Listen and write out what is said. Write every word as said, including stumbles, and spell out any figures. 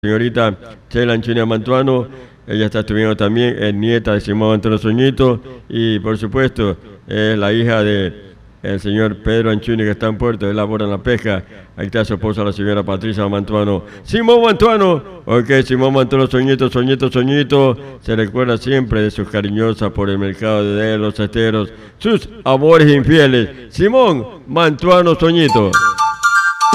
Señorita Sheila Anchunia Mantuano, ella está estudiando también, es nieta de Simón Mantuano Soñito y por supuesto es la hija de el señor Pedro Anchunia que está en Puerto, él labora en la pesca. Ahí está su esposa, la señora Patricia Mantuano. Simón Mantuano, ok, Simón Mantuano Soñito, Soñito, Soñito, se recuerda siempre de sus cariñosas por el mercado de los esteros, sus amores infieles. Simón Mantuano Soñito.